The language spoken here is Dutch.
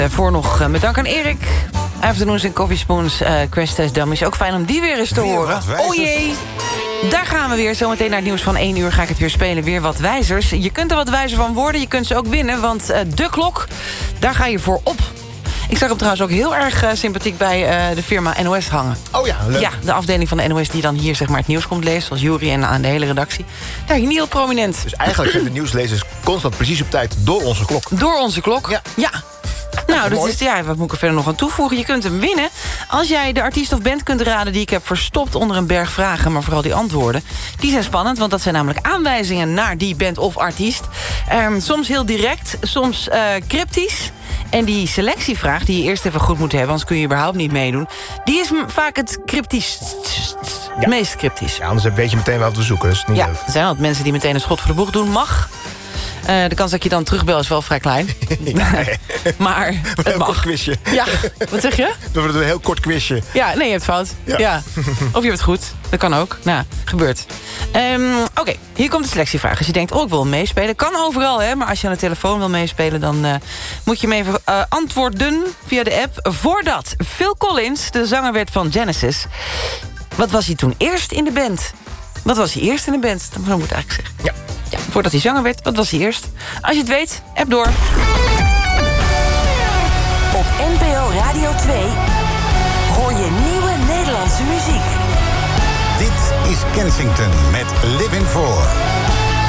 Voor nog met dank aan Erik. Afternoons en Coffee Spoons, Crash Test Dummies. Ook fijn om die weer eens te horen. Oh jee, daar gaan we weer. Zometeen naar het nieuws van 1 uur ga ik het weer spelen. Weer wat wijzers. Je kunt er wat wijzer van worden. Je kunt ze ook winnen, want de klok, daar ga je voor op. Ik zag hem trouwens ook heel erg sympathiek bij de firma NOS hangen. Oh ja, leuk. Ja, de afdeling van de NOS die dan hier zeg maar het nieuws komt lezen. Zoals Jury en aan de hele redactie. Daar hier niet heel prominent. Dus eigenlijk zijn de nieuwslezers constant precies op tijd door onze klok. Door onze klok? Ja. Nou, dat is, wat moet ik er verder nog aan toevoegen? Je kunt hem winnen als jij de artiest of band kunt raden die ik heb verstopt onder een berg vragen, maar vooral die antwoorden. Die zijn spannend, want dat zijn namelijk aanwijzingen naar die band of artiest. Soms heel direct, soms cryptisch. En die selectievraag, die je eerst even goed moet hebben, anders kun je überhaupt niet meedoen, die is vaak het meest cryptisch. Ja, anders weet je meteen wel wat te zoeken. Dus niet leuk. Er zijn altijd mensen die meteen een schot voor de boeg doen. Mag. De kans dat ik je dan terugbel is wel vrij klein. Maar het een mag. kort quizje. Ja, wat zeg je? Dat wordt een heel kort quizje. Ja, nee, je hebt fout. Ja. Of je hebt het goed. Dat kan ook. Nou, gebeurt. Oké, hier komt de selectievraag. Als je denkt, ik wil meespelen. Kan overal, hè. Maar als je aan de telefoon wil meespelen, dan moet je hem even antwoorden via de app. Voordat Phil Collins de zanger werd van Genesis, wat was hij toen eerst in de band? Wat was hij eerst in de band? Dat moet ik eigenlijk zeggen. Ja, voordat hij zanger werd, wat was hij eerst? Als je het weet, app door. Op NPO Radio 2 hoor je nieuwe Nederlandse muziek. Dit is Kensington met Living For.